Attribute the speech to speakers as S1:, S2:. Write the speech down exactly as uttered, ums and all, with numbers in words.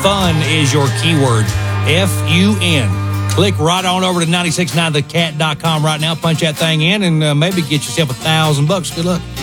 S1: Fun is your keyword. F U N. Click right on over to nine six nine the cat dot com right now. Punch that thing in and uh, maybe get yourself a thousand bucks. Good luck.